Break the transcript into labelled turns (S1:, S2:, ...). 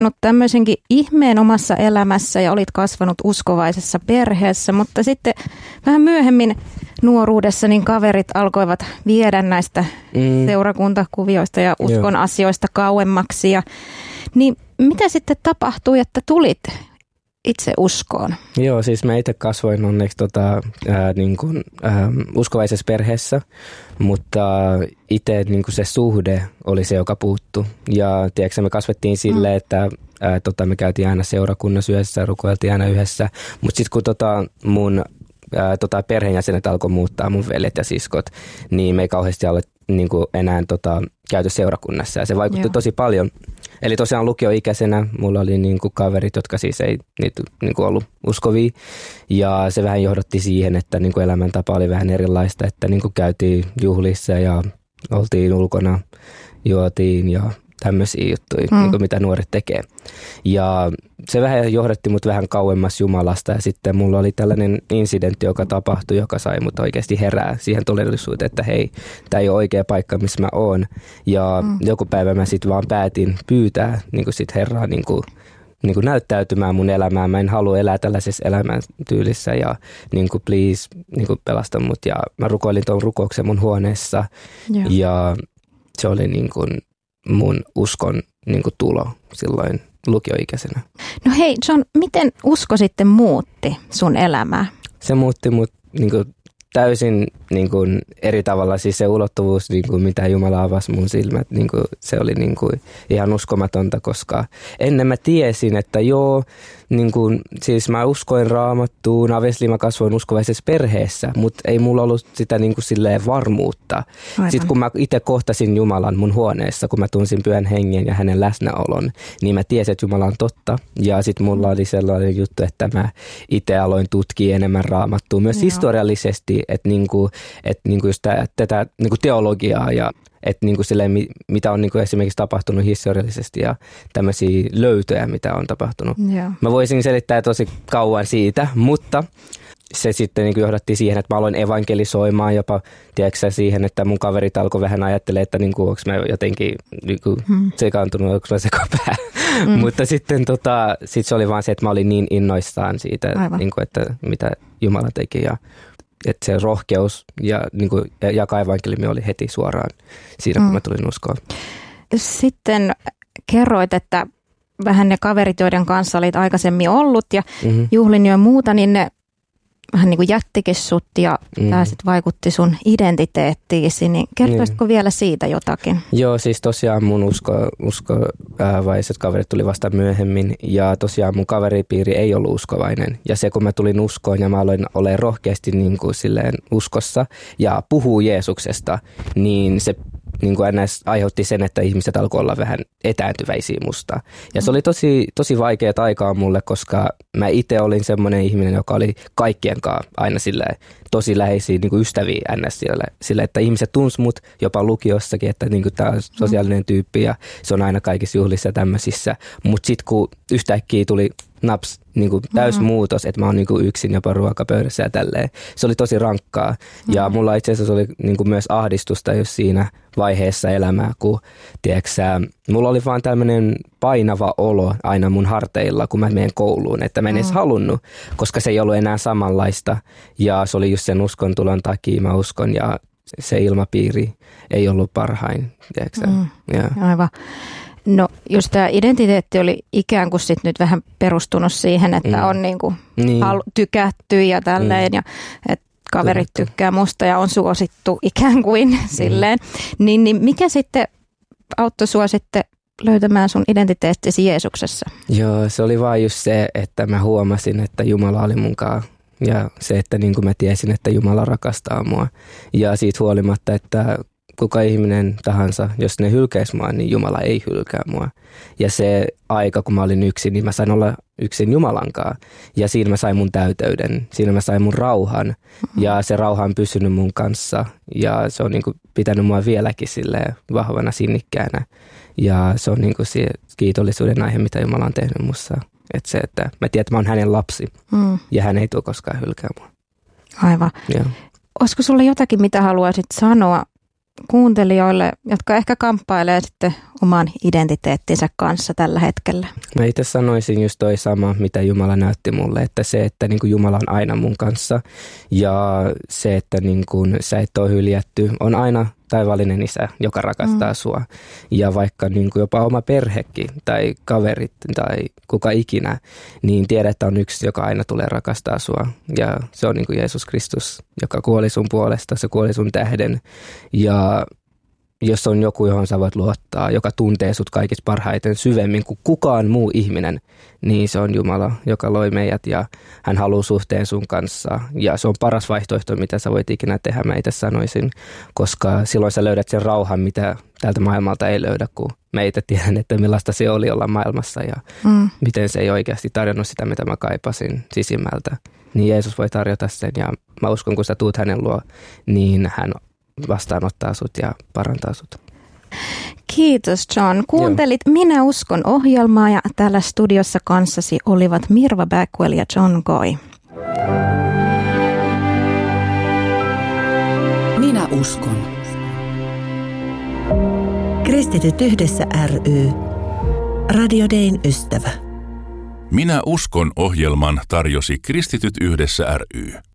S1: tämmöisenkin ihmeen omassa elämässä ja olit kasvanut uskovaisessa perheessä, mutta sitten vähän myöhemmin nuoruudessa niin kaverit alkoivat viedä näistä seurakuntakuvioista ja uskon asioista kauemmaksi. Niin mitä sitten tapahtui, että tulit itse uskoon?
S2: Joo, siis mä itse kasvoin onneksi uskovaisessa perheessä, mutta itse niin se suhde oli se, joka puuttui. Ja tiedätkö, me kasvettiin silleen, että me käytiin aina seurakunnassa yhdessä, rukoiltiin aina yhdessä, mutta sitten kun mun perheenjäsenet alkoi muuttaa, mun veljet ja siskot, niin me ei kauheasti ole enää käyty seurakunnassa ja se vaikutti tosi paljon. Eli tosiaan lukioikäisenä mulla oli kaverit, jotka siis ei ollut uskovia ja se vähän johdotti siihen, että elämäntapa oli vähän erilaista, että käytiin juhlissa ja oltiin ulkona, juotiin ja tämmöisiä juttuja, mitä nuoret tekee. Ja se vähän johdatti mut vähän kauemmas Jumalasta ja sitten mulla oli tällainen incidentti, joka tapahtui, joka sai mut oikeasti herää siihen todellisuuteen, että hei, tää ei ole oikea paikka, missä mä oon. Ja joku päivä mä sit vaan päätin pyytää sit Herraa näyttäytymään mun elämään. Mä en halua elää tällaisessa elämäntyylissä ja please pelasta mut. Ja mä rukoilin tuon rukouksen mun huoneessa ja se oli mun uskon tulo silloin lukioikäisenä.
S1: No hei John, miten usko sitten muutti sun elämää?
S2: Se muutti mut täysin eri tavalla, siis se ulottuvuus, mitä Jumala avasi mun silmät, se oli ihan uskomatonta, koska ennen mä tiesin, että siis mä uskoin Raamattuun, obviously mä kasvoin uskovaisessa perheessä, mutta ei mulla ollut sitä silleen varmuutta. Aivan. Sitten kun mä itse kohtasin Jumalan mun huoneessa, kun mä tunsin Pyhän Hengen ja hänen läsnäolon, niin mä tiesin, että Jumala on totta. Ja sitten mulla oli sellainen juttu, että mä itse aloin tutkia enemmän Raamattua, myös historiallisesti, että just tätä teologiaa ja että silleen, mitä on esimerkiksi tapahtunut historiallisesti ja tämmöisiä löytöjä, mitä on tapahtunut. Yeah. Mä voisin selittää tosi kauan siitä, mutta se sitten johdatti siihen, että mä aloin evankelisoimaan jopa, tiedätkö siihen, että mun kaverit alkoi vähän ajattelemaan, että onko mä jotenkin sekaantunut, onko mä sekopää. Mutta sitten sit se oli vaan se, että mä olin niin innoissaan siitä, että mitä Jumala teki ja että se rohkeus ja jakaa evankeliumi oli heti suoraan siinä, kun mä tulin uskoon. Sitten kerroit, että vähän ne kaverit, joiden kanssa olit aikaisemmin ollut ja juhlin jo muuta, niin ne vähän jättikin sut ja tämä sitten vaikutti sun identiteettiisi. Niin kertoisitko vielä siitä jotakin? Joo, siis tosiaan mun uskovaiset kaverit tuli vasta myöhemmin ja tosiaan mun kaveripiiri ei ollut uskovainen. Ja se, kun mä tulin uskoon ja mä aloin olemaan rohkeasti silleen uskossa ja puhuu Jeesuksesta, niin se ns. Aiheutti sen, että ihmiset alkoi olla vähän etääntyväisiä musta. Ja se oli tosi vaikeaa aikaa mulle, koska mä itse olin semmoinen ihminen, joka oli kaikkien kanssa aina silleen tosi läheisiä ystäviä ns. Sillä, että ihmiset tunsi mut jopa lukiossakin, että tää on sosiaalinen tyyppi ja se on aina kaikissa juhlissa ja tämmöisissä. Mutta sitten kun yhtäkkiä tuli naps, täys muutos, että mä oon yksin jopa ruokapöydässä ja tälleen. Se oli tosi rankkaa ja mulla itse asiassa oli myös ahdistusta just siinä vaiheessa elämää, kun tiedätkö, mulla oli vaan tämmöinen painava olo aina mun harteilla, kun mä menen kouluun, että mä en edes halunnut, koska se ei ollut enää samanlaista ja se oli just sen uskon tulon takia, mä uskon ja se ilmapiiri ei ollut parhain, tiedätkö?
S1: Aivan. No, jos tämä identiteetti oli ikään kuin sit nyt vähän perustunut siihen, että on tykätty ja tälleen ja että kaverit tykkää musta ja on suosittu ikään kuin silleen, niin mikä sitten auttoi sua sitten löytämään sun identiteettisi Jeesuksessa? Joo, se oli vaan just se, että mä huomasin, että Jumala oli munkaan ja se, että mä tiesin, että Jumala rakastaa mua ja siitä huolimatta, että kuka ihminen tahansa, jos ne hylkäisi mua, niin Jumala ei hylkää mua. Ja se aika, kun mä olin yksin, niin mä sain olla yksin Jumalankaan. Ja siinä mä sain mun täyteyden, siinä mä sain mun rauhan. Ja se rauha on pysynyt mun kanssa. Ja se on pitänyt mua vieläkin silleen vahvana sinnikkäänä. Ja se on se kiitollisuuden aihe, mitä Jumala on tehnyt mussa. Että se, että mä tiedän, että mä oon hänen lapsi. Ja hän ei tule koskaan hylkää mua. Aivan. Joo. Olisiko sulla jotakin, mitä haluaisit sanoa kuuntelijoille, jotka ehkä kamppailee sitten oman identiteettinsä kanssa tällä hetkellä?
S2: Mä itse sanoisin just toi sama, mitä Jumala näytti mulle, että se, että niin kuin Jumala on aina mun kanssa ja se, että niin kuin sä et ole hyljätty, on aina taivaallinen isä, joka rakastaa sua. Ja vaikka niin kuin jopa oma perhekin tai kaverit tai kuka ikinä, niin tiedät, että on yksi, joka aina tulee rakastaa sua. Ja se on niin kuin Jeesus Kristus, joka kuoli sun puolesta, se kuoli sun tähden. Ja jos on joku, johon sä voit luottaa, joka tuntee sut kaikista parhaiten syvemmin kuin kukaan muu ihminen, niin se on Jumala, joka loi meidät ja hän haluaa suhteen sun kanssa. Ja se on paras vaihtoehto, mitä sä voit ikinä tehdä, mä itse sanoisin, koska silloin sä löydät sen rauhan, mitä tältä maailmalta ei löydä, kun mä itse tiedän, että millaista se oli olla maailmassa ja miten se ei oikeasti tarjonnut sitä, mitä mä kaipasin sisimmältä. Niin Jeesus voi tarjota sen ja mä uskon, kun sä tuut hänen luo, niin hän vastaanottaa sut ja parantaa sut.
S1: Kiitos John. Kuuntelit Minä uskon -ohjelmaa ja täällä studiossa kanssasi olivat Mirva Backwell ja John Goy.
S3: Minä uskon. Kristityt yhdessä ry. Radio Dayn ystävä.
S4: Minä uskon -ohjelman tarjosi Kristityt yhdessä ry.